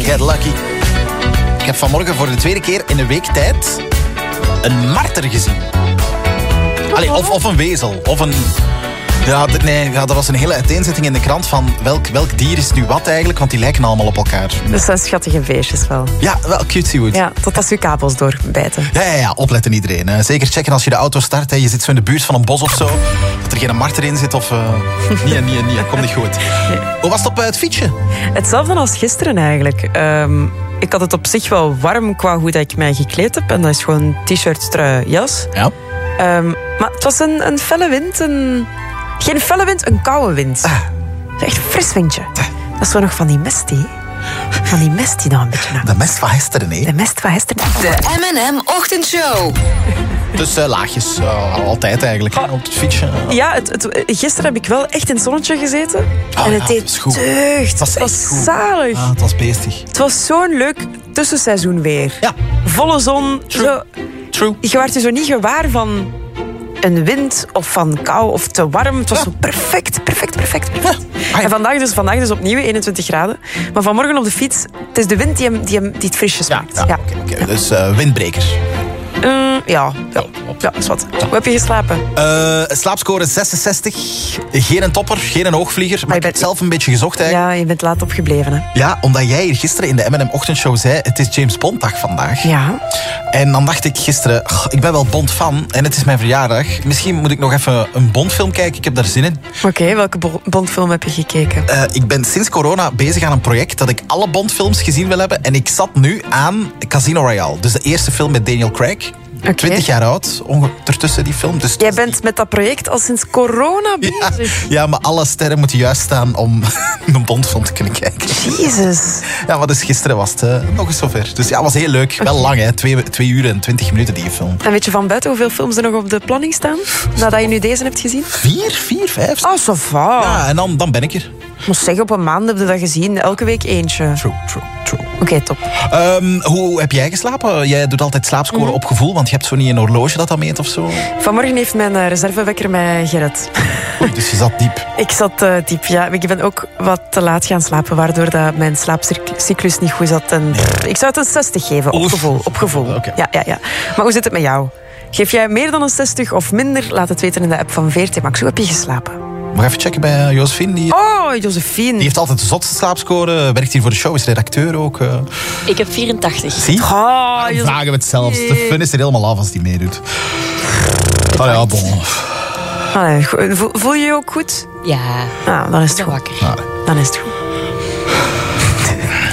get lucky. Ik heb vanmorgen voor de tweede keer in een week tijd een marter gezien. Allee, of een wezel. Of een... Ja, dat was een hele uiteenzetting in de krant van welk dier is nu wat eigenlijk, want die lijken allemaal op elkaar. Dus dat zijn schattige beestjes wel. Ja, wel cutesy-wood. Ja, totdat ze je kabels doorbijten. Ja, opletten iedereen. Hè. Zeker checken als je de auto start. Hè. Je zit zo in de buurt van een bos of zo. Dat er geen marter in zit of... Nee, komt niet goed. Nee. Hoe was het op het fietsje? Hetzelfde als gisteren eigenlijk. Ik had het op zich wel warm qua hoe dat ik mij gekleed heb. En dat is gewoon t-shirt, trui, jas. Ja. Maar het was een felle wind. Geen felle wind, een koude wind. Echt een fris windje. Dat is zo nog van die mest, hè? Van die mest die nog een beetje... De mest van gisteren, hè? De mest van gisteren. De M&M Ochtendshow. Dus laagjes, altijd eigenlijk, op het fietsje. Ja, gisteren heb ik wel echt in het zonnetje gezeten. Oh, en het deed deugd. Het was zalig. Het was beestig. Het was zo'n leuk tussenseizoen weer. Ja. Volle zon. True. Je werd je zo niet gewaar van een wind of van kou of te warm. Het was zo perfect. Ja. En vandaag dus opnieuw 21 graden. Maar vanmorgen op de fiets, het is de wind die het frisjes maakt. Ja. Okay. Dus windbreker. Ja, is wat. Hoe heb je geslapen? Slaapscore 66. Geen een topper, geen een hoogvlieger. Maar ik heb zelf een beetje gezocht eigenlijk. Ja, je bent laat opgebleven, hè? Ja, omdat jij hier gisteren in de M&M Ochtendshow zei... Het is James Bond dag vandaag. Ja. En dan dacht ik gisteren... Ik ben wel Bond-fan en het is mijn verjaardag. Misschien moet ik nog even een Bond-film kijken. Ik heb daar zin in. Oké, welke Bond-film heb je gekeken? Ik ben sinds corona bezig aan een project dat ik alle Bond-films gezien wil hebben. En ik zat nu aan Casino Royale. Dus de eerste film met Daniel Craig. Okay. 20 jaar oud, ondertussen die film. Dus jij bent met dat project al sinds corona bezig. Ja, maar alle sterren moeten juist staan om een Bondfilm te kunnen kijken. Jezus. Ja, maar dus gisteren was het nog eens zover. Dus ja, het was heel leuk. Wel lang, hè. 2 uur en 20 minuten die film. En weet je van buiten hoeveel films er nog op de planning staan? Nadat je nu deze hebt gezien? 4, 5. Oh, ça va. Ja, en dan ben ik er. Ik moet zeggen, op een maand heb je dat gezien. Elke week eentje. True. Oké, top. Hoe heb jij geslapen? Jij doet altijd slaapscore op gevoel, want je hebt zo niet een horloge dat meet of zo. Vanmorgen heeft mijn reservewekker mij gered. Dus je zat diep. Ik zat diep, ja. Ik ben ook wat te laat gaan slapen, waardoor dat mijn slaapcyclus niet goed zat. En ik zou het een 60 geven, op gevoel. Okay. Ja. Maar hoe zit het met jou? Geef jij meer dan een 60 of minder? Laat het weten in de app van VRT Max. Hoe heb je geslapen? Mag even checken bij Josephine. Oh, Josephine. Die heeft altijd de zotste slaapscore. Werkt hier voor de show, is redacteur ook. Ik heb 84. Zie? Dan vragen we het zelfs. De fun is er helemaal af als die meedoet. Oh ja, bon. Voel je je ook goed? Ja. Dan is het goed. Wakker. Ja. Dan is het goed.